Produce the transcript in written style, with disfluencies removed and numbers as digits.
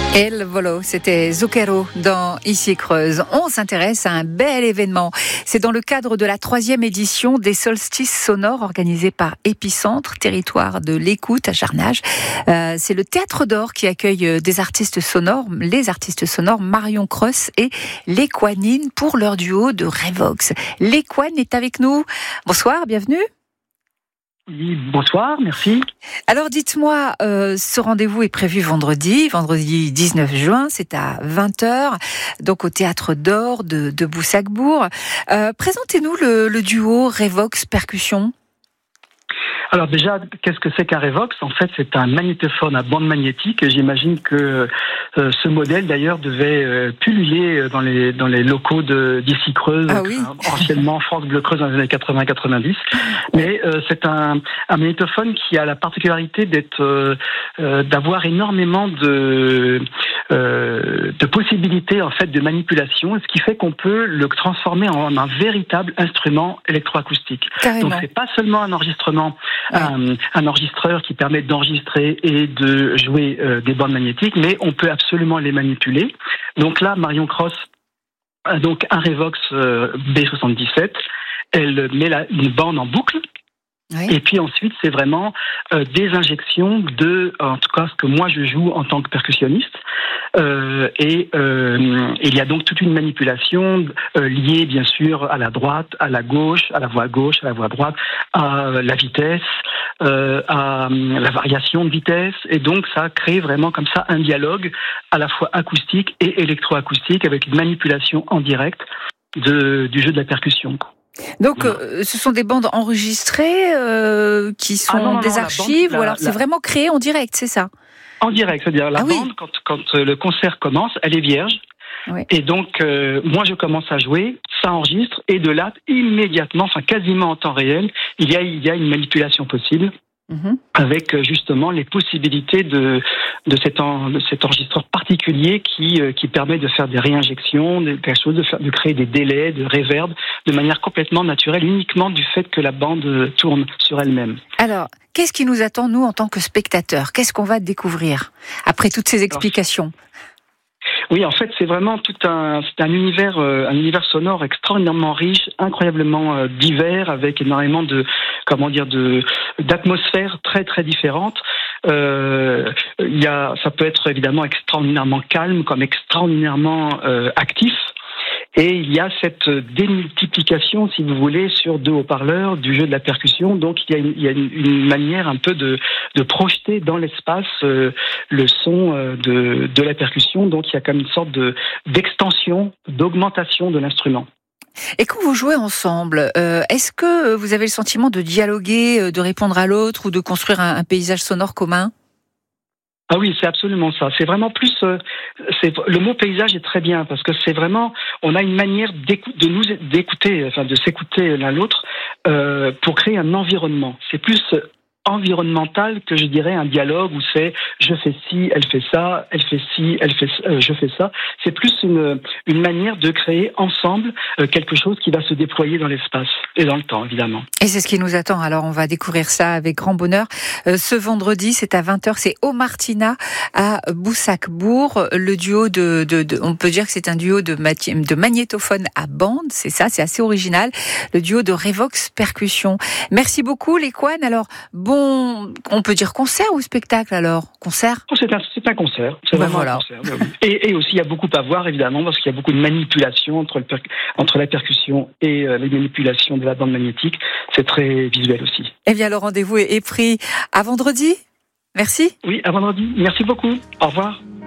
El Volo, c'était Zucchero dans Ici Creuse. On s'intéresse à un bel événement. C'est dans le cadre de la 3e édition des solstices sonores organisés par Épicentre, territoire de l'écoute à Charnage. C'est le Théâtre d'Or qui accueille des artistes sonores, les artistes sonores Marion Cross et L'Équanine pour leur duo de Revox. L'Équane est avec nous. Bonsoir, bienvenue. Oui, bonsoir, merci. Alors dites-moi, ce rendez-vous est prévu vendredi 19 juin, c'est à 20h, donc au Théâtre d'Or de Boussac-Bourg. Présentez-nous le duo Revox Percussion. Alors déjà, qu'est-ce que c'est qu'un Revox ? En fait, c'est un magnétophone à bande magnétique. Et j'imagine que ce modèle, d'ailleurs, devait pulluler dans les locaux d'Ici Creuse, anciennement France Bleu Creuse dans les années 80-90. Mais c'est un magnétophone qui a la particularité d'avoir énormément de possibilités en fait de manipulation, ce qui fait qu'on peut le transformer en un véritable instrument électroacoustique. Carrément. Donc c'est pas seulement un enregistrement. Un enregistreur qui permet d'enregistrer et de jouer des bandes magnétiques, mais on peut absolument les manipuler. Donc là, Marion Cross a donc un Revox B77. Elle met une bande en boucle. Oui. Et puis ensuite, c'est vraiment des injections en tout cas ce que moi je joue en tant que percussionniste. Il y a donc toute une manipulation liée bien sûr à la droite, à la gauche, à la voix droite, à la vitesse, à la variation de vitesse. Et donc ça crée vraiment comme ça un dialogue à la fois acoustique et électroacoustique avec une manipulation en direct du jeu de la percussion. Donc, ce sont des bandes enregistrées qui sont des archives, ou alors c'est vraiment créé en direct, c'est ça ? En direct, c'est-à-dire la bande, quand le concert commence, elle est vierge. Oui. Et donc, moi, je commence à jouer, ça enregistre, et de là, immédiatement, enfin quasiment en temps réel, il y a une manipulation possible. Avec justement les possibilités de cet enregistreur particulier qui permet de faire des réinjections, de créer des délais, de reverb, de manière complètement naturelle, uniquement du fait que la bande tourne sur elle-même. Alors, qu'est-ce qui nous attend, nous, en tant que spectateurs ? Qu'est-ce qu'on va découvrir après toutes ces explications ? Oui, en fait, c'est vraiment c'est un univers sonore extraordinairement riche, incroyablement divers, avec énormément d'atmosphères très très différentes. Ça peut être évidemment extraordinairement calme, comme extraordinairement actif. Et il y a cette démultiplication, si vous voulez, sur deux haut-parleurs du jeu de la percussion. Donc il y a une manière un peu de projeter dans l'espace le son de la percussion. Donc il y a comme une sorte d'extension, d'augmentation de l'instrument. Et quand vous jouez ensemble, est-ce que vous avez le sentiment de dialoguer, de répondre à l'autre ou de construire un paysage sonore commun ? Ah oui, c'est absolument ça. C'est vraiment plus. Le mot paysage est très bien parce que c'est vraiment. On a une manière de s'écouter l'un l'autre pour créer un environnement. C'est plus environnemental que je dirais un dialogue où c'est je fais ci, elle fait ça, elle fait ci, je fais ça. C'est plus une manière de créer ensemble quelque chose qui va se déployer dans l'espace et dans le temps, évidemment. Et c'est ce qui nous attend. Alors on va découvrir ça avec grand bonheur. Ce vendredi, c'est à 20h, c'est au Martina à Boussac-Bourg. Le duo on peut dire que c'est un duo de magnétophone à bande, c'est ça, c'est assez original. Le duo de Revox Percussion. Merci beaucoup, l'Équane. Alors, on peut dire concert ou spectacle alors ? Concert ? C'est un concert. C'est vraiment un concert. Et aussi, il y a beaucoup à voir, évidemment, parce qu'il y a beaucoup de manipulation entre la percussion et les manipulations de la bande magnétique. C'est très visuel aussi. Eh bien, le rendez-vous est pris à vendredi. Merci. Oui, à vendredi. Merci beaucoup. Au revoir.